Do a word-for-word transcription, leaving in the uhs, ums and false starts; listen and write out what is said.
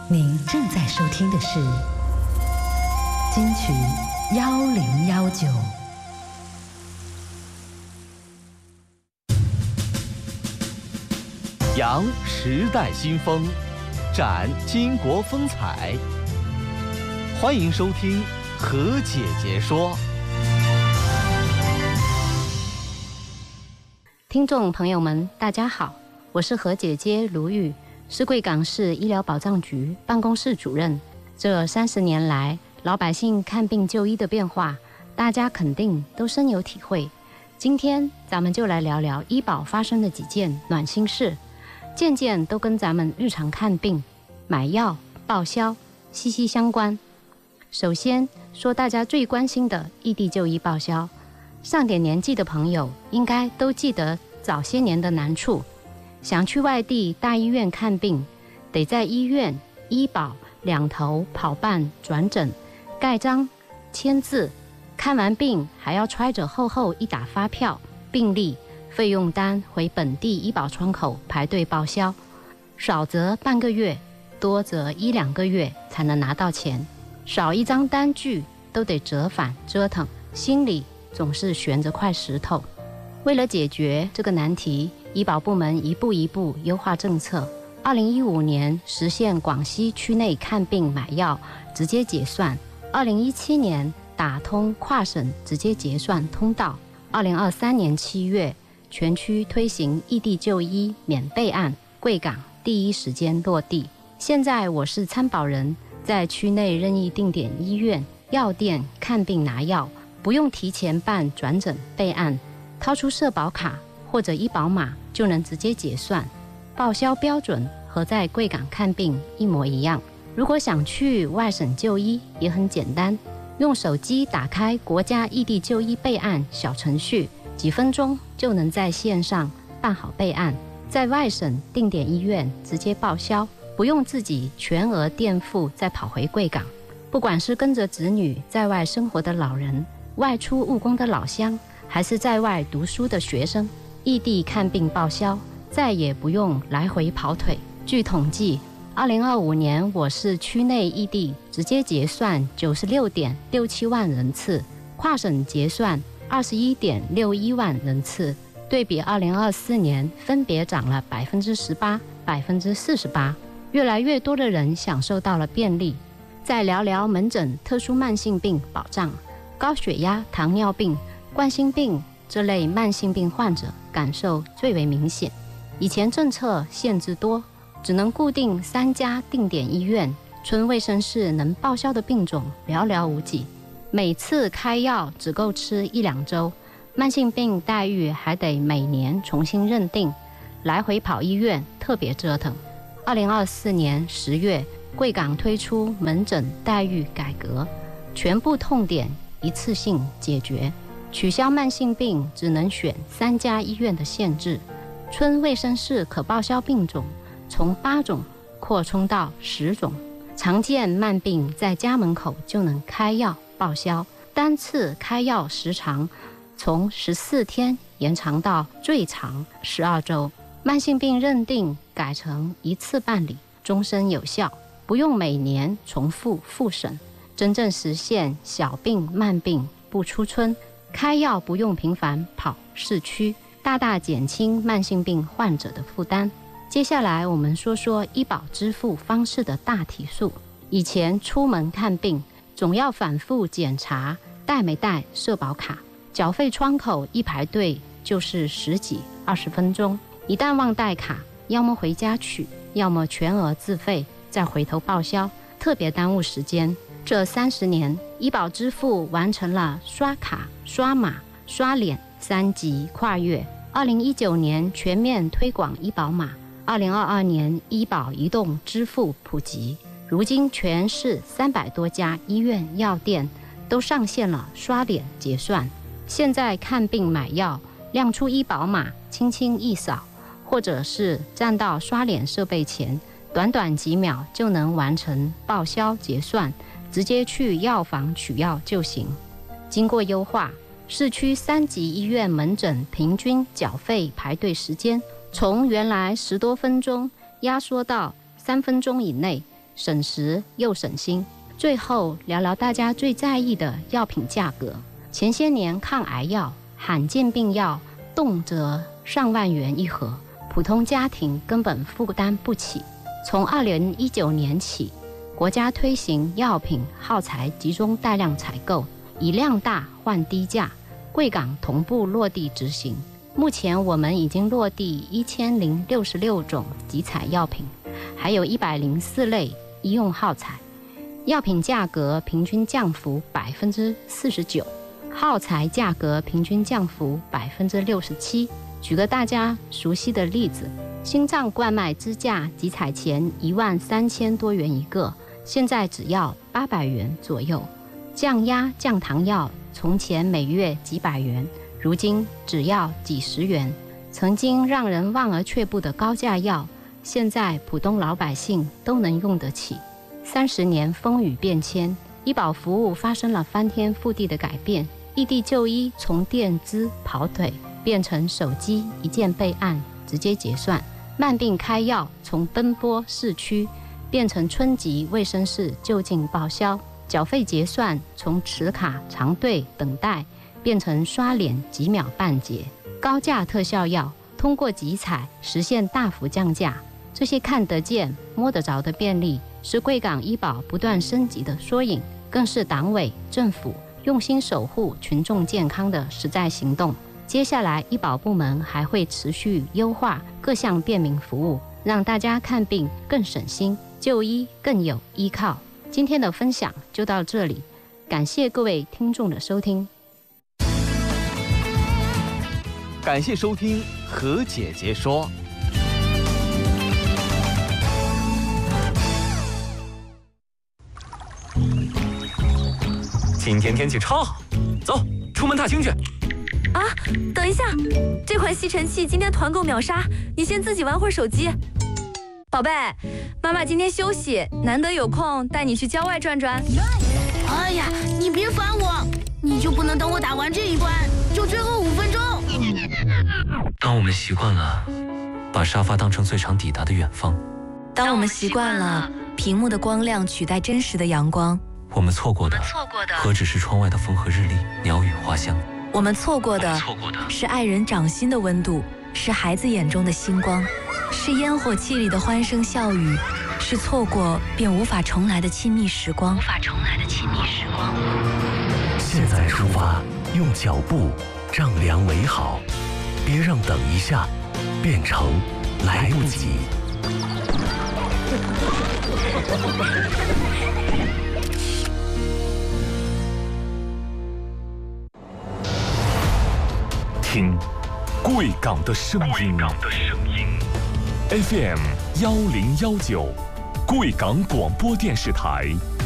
您正在收听的是金曲幺零幺九。 扬时代新风，展巾帼风采。欢迎收听何姐姐说。 听众朋友们，大家好，我是何姐姐卢玉，是贵港市医疗保障局办公室主任。这三十年来，老百姓看病就医的变化，大家肯定都深有体会。今天咱们就来聊聊医保发生的几件暖心事，件件都跟咱们日常看病、买药、报销息息相关。首先说大家最关心的异地就医报销，上点年纪的朋友应该都记得早些年的难处。想去外地大医院看病，得在医院、医保两头跑办转诊、盖章、签字，看完病还要揣着厚厚一沓发票、病历、费用单回本地医保窗口排队报销，少则半个月，多则一两个月才能拿到钱，少一张单据都得折返折腾，心里总是悬着块石头。为了解决这个难题，医保部门一步一步优化政策。二零一五年实现广西区内看病买药直接结算，二零一七年打通跨省直接结算通道，二零二三年七月全区推行异地就医免备案，贵港第一时间落地。现在我是参保人，在区内任意定点医院、药店看病拿药，不用提前办转诊备案，掏出社保卡或者医保码就能直接结算，报销标准和在贵港看病一模一样。如果想去外省就医也很简单，用手机打开国家异地就医备案小程序，几分钟就能在线上办好备案，在外省定点医院直接报销，不用自己全额垫付再跑回贵港。不管是跟着子女在外生活的老人、外出务工的老乡，还是在外读书的学生，异地看病报销再也不用来回跑腿。据统计，二零二五年我市区内异地直接结算九十六点六七万人次，跨省结算二十一点六一万人次，对比二零二四年分别涨了百分之十八、百分之四十八。越来越多的人享受到了便利。再聊聊门诊特殊慢性病保障，高血压、糖尿病、冠心病这类慢性病患者感受最为明显。以前政策限制多，只能固定三家定点医院，村卫生室能报销的病种寥寥无几，每次开药只够吃一两周，慢性病待遇还得每年重新认定，来回跑医院特别折腾。二零二四年十月，贵港推出门诊待遇改革，全部痛点一次性解决，取消慢性病只能选三家医院的限制，村卫生室可报销病种从八种扩充到十种，常见慢病在家门口就能开药报销，单次开药时长从十四天延长到最长十二周，慢性病认定改成一次办理，终身有效，不用每年重复复审，真正实现小病慢病不出村，开药不用频繁跑市区，大大减轻慢性病患者的负担。接下来我们说说医保支付方式的大体数。以前出门看病总要反复检查带没带社保卡，缴费窗口一排队就是十几二十分钟，一旦忘带卡，要么回家取，要么全额自费再回头报销，特别耽误时间。这三十年，医保支付完成了刷卡、刷码、刷脸三级跨越。二零一九年全面推广医保码，二零二二年医保移动支付普及，如今全市三百多家医院、药店都上线了刷脸结算。现在看病买药，亮出医保码，轻轻一扫，或者是站到刷脸设备前，短短几秒就能完成报销结算，直接去药房取药就行。经过优化，市区三级医院门诊平均缴费排队时间从原来十多分钟压缩到三分钟以内， 省时又省心。最后聊聊大家最在意的药品价格。前些年抗癌药、罕见病药动辄上万元一盒，普通家庭根本负担不起。从二零一九年起，国家推行药品耗材集中带量采购，以量大换低价，贵港同步落地执行。目前我们已经落地一千零六十六种集采药品，还有一百零四类医用耗材。药品价格平均降幅百分之四十九，耗材价格平均降幅百分之六十七。举个大家熟悉的例子，心脏冠脉支架集采前一万三千多元一个，现在只要八百元左右。降压、降糖药从前每月几百元，如今只要几十元。曾经让人望而却步的高价药，现在普通老百姓都能用得起。三十年风雨变迁，医保服务发生了翻天覆地的改变。异地就医从电资跑腿变成手机一键备案直接结算，慢病开药从奔波市区变成村级卫生室就近报销，缴费结算从持卡长队等待变成刷脸几秒办结，高价特效药通过集采实现大幅降价。这些看得见摸得着的便利，是贵港医保不断升级的缩影，更是党委政府用心守护群众健康的实在行动。接下来医保部门还会持续优化各项便民服务，让大家看病更省心，就医更有依靠。今天的分享就到这里，感谢各位听众的收听。 感谢收听何姐姐说。 今天天气超好，走，出门踏青去。 啊，等一下，这款吸尘器今天团购秒杀，你先自己玩会儿手机。宝贝，妈妈今天休息，难得有空带你去郊外转转。 哎呀，你别烦我，你就不能等我打完这一关，就最后五分钟？ 当我们习惯了把沙发当成最长抵达的远方， 当我们习惯了屏幕的光亮取代真实的阳光， 我们错过的何止是窗外的风和日丽、鸟语花香？ 我们错过的是爱人掌心的温度，是孩子眼中的星光，是烟火气里的欢声笑语，是错过便无法重来的亲密时光。无法重来的亲密时光。 现在出发，用脚步丈量美好，别让等一下变成来不及。 听贵港的声音 ，F M 幺零幺九，贵港广播电视台。